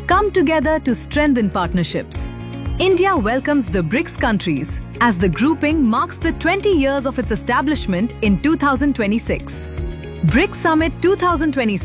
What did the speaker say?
come together to strengthen partnerships. India welcomes the BRICS countries as the grouping marks the 20 years of its establishment in 2026. BRICS Summit 2026